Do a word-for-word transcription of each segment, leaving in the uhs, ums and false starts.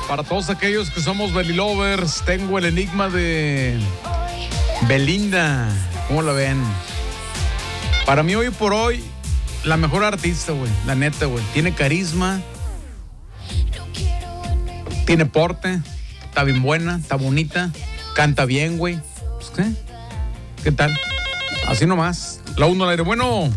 Para todos aquellos que somos Belly Lovers, tengo el enigma de Belinda. ¿Cómo la ven? Para mí hoy por hoy, la mejor artista, güey. La neta, güey. Tiene carisma. Tiene porte. Está bien buena, está bonita. Canta bien, güey. Pues, ¿qué? ¿Qué tal? Así nomás. La uno al aire. Bueno.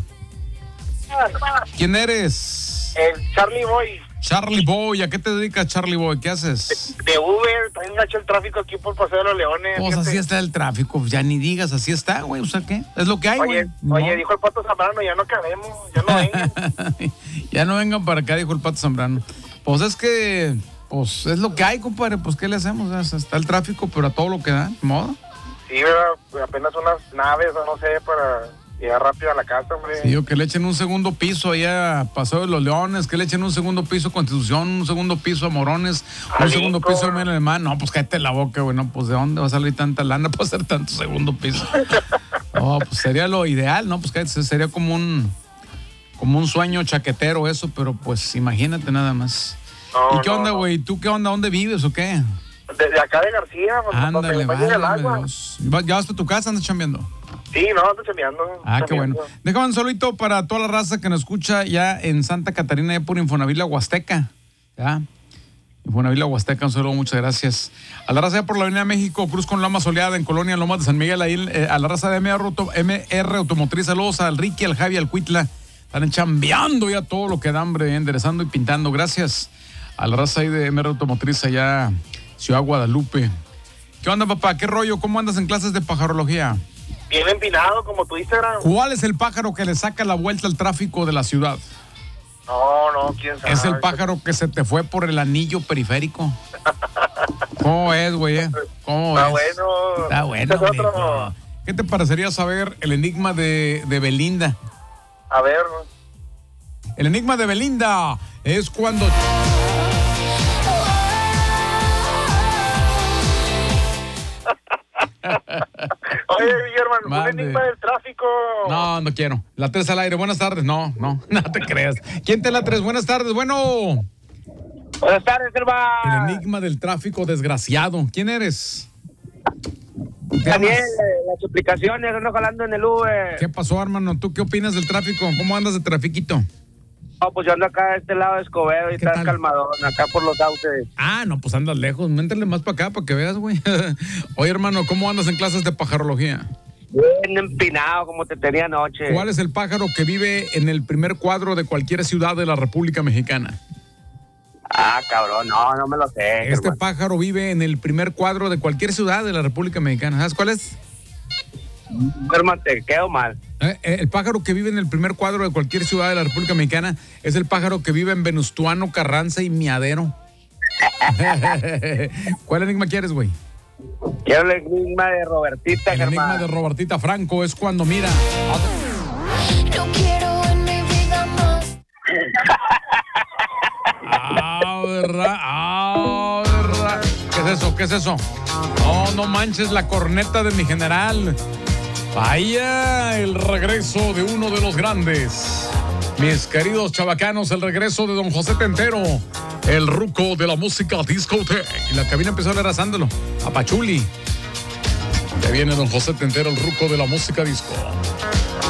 ¿Quién eres? El Charlie Boy. Charlie Boy. ¿A qué te dedicas, Charlie Boy? ¿Qué haces? De, de Uber. También gacho el tráfico aquí por Paseo de los Leones. Pues fíjate. así está el tráfico. Ya ni digas, así está, güey. O sea, ¿qué? Es lo que hay, güey. Oye, oye, dijo el Pato Zambrano, ya no cabemos. Ya no vengan. Ya no vengan para acá, dijo el Pato Zambrano. Pues es que, pues es lo que hay, compadre. Pues, ¿qué le hacemos? O sea, está el tráfico, pero a todo lo que da, ¿de modo? Sí, ¿verdad? Apenas unas naves, o no sé, para llegar rápido a la casa, hombre. Sí, o que le echen un segundo piso allá a Paseo de los Leones, que le echen un segundo piso a Constitución, un segundo piso a Morones, un Jalisco. segundo piso a Alemán. No, pues cállate la boca, güey. No, pues ¿de dónde va a salir tanta lana para hacer tanto segundo piso? No, pues sería lo ideal, ¿no? Pues cállate, sería como un, como un sueño chaquetero eso, pero pues imagínate nada más. No, ¿Y qué no, onda, no. güey? ¿Tú qué onda? ¿Dónde vives o qué? Desde acá de García, pues, Ándale, donde me baña el válgame agua. Dios. ¿Ya vas a tu casa? ¿Andas chambeando? Sí, no, ando chambeando. Ah, qué chambeando. bueno. Déjame un solito para toda la raza que nos escucha ya en Santa Catarina, ya por Infonavit Huasteca. Ya. Infonavit La Huasteca, un saludo, muchas gracias. A la raza ya por la Avenida México, Cruz con Loma Soleada, en Colonia Lomas de San Miguel, ahí eh, a la raza de M R, Auto, M R Automotriz, saludos al Ricky, al Javi, al Cuitla. Están chambeando ya todo lo que da hambre, enderezando y pintando. Gracias a la raza ahí de M R Automotriz allá, Ciudad Guadalupe. ¿Qué onda, papá? ¿Qué rollo? ¿Cómo andas en clases de pajarología? Bien empinado, como tu Instagram. ¿Cuál es el pájaro que le saca la vuelta al tráfico de la ciudad? No, no, quién sabe. Es el pájaro que se te fue por el anillo periférico. ¿Cómo es, güey? eh? ¿Cómo Está es? bueno. Está bueno, Este es otro. mijo. ¿Qué te parecería saber el enigma de, de Belinda? A ver. El enigma de Belinda es cuando... Oye, Guillermo, un Mande. enigma del tráfico. No, no quiero. La tres al aire. Buenas tardes. No, no, no te creas. ¿Quién te la tres? Buenas tardes. Bueno. Buenas tardes, Selva. El enigma del tráfico desgraciado. ¿Quién eres? ¿Te Daniel, llamas? las suplicaciones, ando jalando en el Uber. ¿Qué pasó, hermano? ¿Tú qué opinas del tráfico? ¿Cómo andas de trafiquito? No, pues yo ando acá de este lado de Escobedo y ¿Qué está tal? calmadón, acá por los sauces. Ah, no, pues andas lejos. Méntele más para acá para que veas, güey. Oye, hermano, ¿cómo andas en clases de pajarología? Bien empinado, como te tenía anoche. ¿Cuál es el pájaro que vive en el primer cuadro de cualquier ciudad de la República Mexicana? Ah, cabrón, no, no me lo sé. Este hermano. pájaro vive en el primer cuadro de cualquier ciudad de la República Mexicana. ¿Sabes cuál es? Hermano, te quedo mal. Eh, eh, El pájaro que vive en el primer cuadro de cualquier ciudad de la República Mexicana es el pájaro que vive en Venustuano, Carranza y Miadero. ¿Cuál enigma quieres, güey? Quiero el enigma de Robertita, El enigma Germán. de Robertita Franco es cuando mira. No quiero en mi vida más. Ah, ¿verdad? Ah, ¿verdad? ¿Qué es eso? ¿Qué es eso? No, no manches la corneta de mi general. Vaya, el regreso de uno de los grandes. Mis queridos chavacanos, el regreso de don José Tentero, el ruco de la música discoteca. Y la cabina empezó a leer asándolo. A Pachuli. Ya viene don José Tentero, el ruco de la música disco.